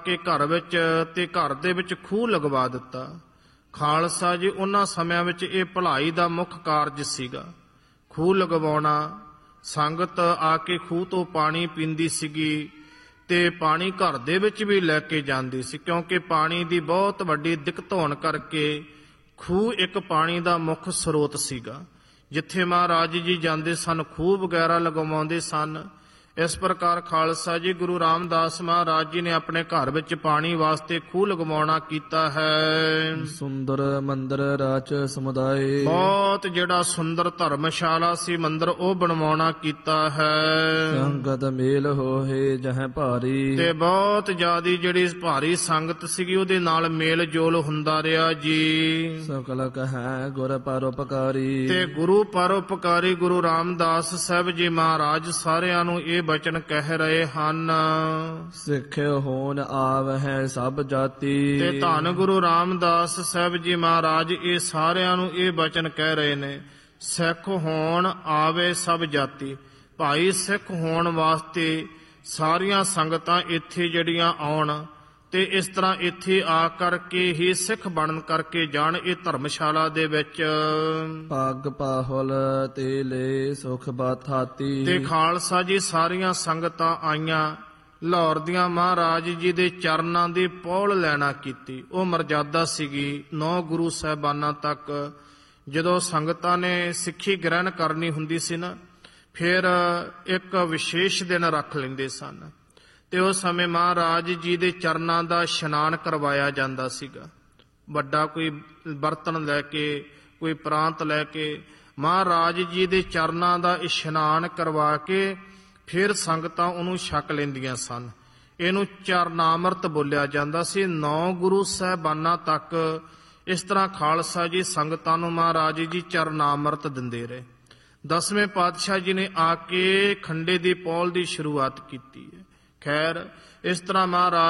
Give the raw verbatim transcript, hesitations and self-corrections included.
ਕੇ ਘਰ ਵਿੱਚ ਤੇ ਘਰ ਦੇ ਵਿੱਚ ਖੂਹ ਲਗਵਾ ਦਿੱਤਾ। ਖਾਲਸਾ ਜੀ ਉਹਨਾਂ ਸਮਿਆਂ ਵਿੱਚ ਇਹ ਭਲਾਈ ਦਾ ਮੁੱਖ ਕਾਰਜ ਸੀਗਾ, ਖੂਹ ਲਗਵਾਉਣਾ। ਸੰਗਤ ਆ ਕੇ ਖੂਹ ਤੋਂ ਪਾਣੀ ਪੀਂਦੀ ਸੀਗੀ ਤੇ ਪਾਣੀ ਘਰ ਦੇ ਵਿੱਚ ਵੀ ਲੈ ਕੇ ਜਾਂਦੀ ਸੀ, ਕਿਉਂਕਿ ਪਾਣੀ ਦੀ ਬਹੁਤ ਵੱਡੀ ਦਿੱਕਤ ਹੋਣ ਕਰਕੇ ਖੂਹ ਇੱਕ ਪਾਣੀ ਦਾ ਮੁੱਖ ਸਰੋਤ ਸੀਗਾ। ਜਿੱਥੇ ਮਹਾਰਾਜ ਜੀ ਜਾਂਦੇ ਸਨ ਖੂਹ ਵਗੈਰਾ ਲਗਵਾਉਂਦੇ ਸਨ। ਇਸ ਪ੍ਰਕਾਰ ਖਾਲਸਾ ਜੀ ਗੁਰੂ ਰਾਮਦਾਸ ਮਹਾਰਾਜ ਜੀ ਨੇ ਆਪਣੇ ਘਰ ਵਿੱਚ ਪਾਣੀ ਵਾਸਤੇ ਖੂਹ ਲਗਵਾਉਣਾ ਕੀਤਾ ਹੈ। ਸੁੰਦਰ ਮੰਦਰ ਰਾਚ ਸਮੁਦਾਇ, ਬਹੁਤ ਜਿਹੜਾ ਸੁੰਦਰ ਧਰਮਸ਼ਾਲਾ ਸੀ ਮੰਦਰ ਉਹ ਬਣਵਾਉਣਾ ਕੀਤਾ ਹੈ। ਸੰਗਤ ਮੇਲ ਹੋਏ ਜਹ ਭਾਰੀ, ਤੇ ਬਹੁਤ ਜ਼ਿਆਦੀ ਜਿਹੜੀ ਭਾਰੀ ਸੰਗਤ ਸੀਗੀ ਉਹਦੇ ਨਾਲ ਮੇਲ ਜੋਲ ਹੁੰਦਾ ਰਿਹਾ ਜੀ। ਸਕਲ ਕਹੈ ਗੁਰ ਪਰਉਪਕਾਰੀ, ਤੇ ਗੁਰੂ ਪਰਉਪਕਾਰੀ ਗੁਰੂ ਰਾਮਦਾਸ ਸਾਹਿਬ ਜੀ ਮਹਾਰਾਜ ਸਾਰਿਆਂ ਨੂੰ ਇਹ ਬਚਨ ਕਹਿ ਰਹੇ ਹਨ। ਸਿੱਖ ਹੋਣ ਆਵਹਿ ਸਭ ਜਾਤੀ, ਤੇ ਧੰਨ ਗੁਰੂ ਰਾਮਦਾਸ ਸਾਹਿਬ ਜੀ ਮਹਾਰਾਜ ਇਹ ਸਾਰਿਆਂ ਨੂੰ ਇਹ ਬਚਨ ਕਹਿ ਰਹੇ ਨੇ, ਸਿੱਖ ਹੋਣ ਆਵੇ ਸਭ ਜਾਤੀ। ਭਾਈ ਸਿੱਖ ਹੋਣ ਵਾਸਤੇ ਸਾਰੀਆਂ ਸੰਗਤਾਂ ਇੱਥੇ ਜਿਹੜੀਆਂ ਆਉਣ ਤੇ ਇਸ ਤਰ੍ਹਾਂ ਇੱਥੇ ਆ ਕਰਕੇ ਹੀ ਸਿੱਖ ਬਣਨ ਕਰਕੇ ਜਾਣ। ਇਹ ਧਰਮਸ਼ਾਲਾ ਦੇ ਵਿੱਚ ਪੱਗ ਪਾਹੁਲ ਤੇ ਲੈ ਸੁਖ ਬਾਥਾਤੀ, ਤੇ ਖਾਲਸਾ ਜੀ ਸਾਰੀਆਂ ਸੰਗਤਾਂ ਆਈਆਂ। ਲਾਹੌਰ ਦੀਆਂ ਮਹਾਰਾਜ ਜੀ ਦੇ ਚਰਨਾਂ ਦੀ ਪੌਲ ਲੈਣਾ ਕੀਤੀ, ਉਹ ਮਰਜ਼ਾਦਾ ਸੀਗੀ। ਨੌ ਗੁਰੂ ਸਾਹਿਬਾਨਾਂ ਤੱਕ ਜਦੋਂ ਸੰਗਤਾਂ ਨੇ ਸਿੱਖੀ ਗ੍ਰਹਿਣ ਕਰਨੀ ਹੁੰਦੀ ਸੀ ਨਾ, ਫਿਰ ਇੱਕ ਵਿਸ਼ੇਸ਼ ਦਿਨ ਰੱਖ ਲੈਂਦੇ ਸਨ ਤੇ ਉਸ ਸਮੇਂ ਮਹਾਰਾਜ ਜੀ ਦੇ ਚਰਨਾਂ ਦਾ ਇਸ਼ਨਾਨ ਕਰਵਾਇਆ ਜਾਂਦਾ ਸੀਗਾ। ਵੱਡਾ ਕੋਈ ਬਰਤਨ ਲੈ ਕੇ, ਕੋਈ ਪ੍ਰਾਂਤ ਲੈ ਕੇ ਮਹਾਰਾਜ ਜੀ ਦੇ ਚਰਨਾਂ ਦਾ ਇਸ਼ਨਾਨ ਕਰਵਾ ਕੇ ਫਿਰ ਸੰਗਤਾਂ ਉਹਨੂੰ ਛਕ ਲੈਂਦੀਆਂ ਸਨ। ਇਹਨੂੰ ਚਰਨਾਮਰਤ ਬੋਲਿਆ ਜਾਂਦਾ ਸੀ। ਨੌ ਗੁਰੂ ਸਾਹਿਬਾਨਾਂ ਤੱਕ ਇਸ ਤਰ੍ਹਾਂ ਖਾਲਸਾ ਜੀ ਸੰਗਤਾਂ ਨੂੰ ਮਹਾਰਾਜ ਜੀ ਚਰਨਾਮਰਤ ਦਿੰਦੇ ਰਹੇ। ਦਸਵੇਂ ਪਾਤਸ਼ਾਹ ਜੀ ਨੇ ਆ ਕੇ ਖੰਡੇ ਦੀ ਪੌਲ ਦੀ ਸ਼ੁਰੂਆਤ ਕੀਤੀ ਹੈ। ਖੈਰ ਇਸ ਤਰ੍ਹਾਂ ਮਹਾਰਾਜ